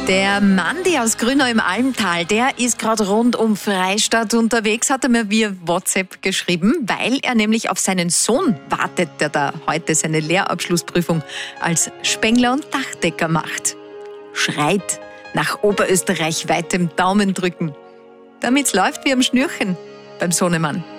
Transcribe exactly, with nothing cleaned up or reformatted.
Der Mandi aus Grünau im Almtal, der ist gerade rund um Freistadt unterwegs, hat er mir via WhatsApp geschrieben, weil er nämlich auf seinen Sohn wartet, der da heute seine Lehrabschlussprüfung als Spengler und Dachdecker macht. Schreit nach Oberösterreich weitem Daumen drücken, damit's läuft wie am Schnürchen beim Sohnemann.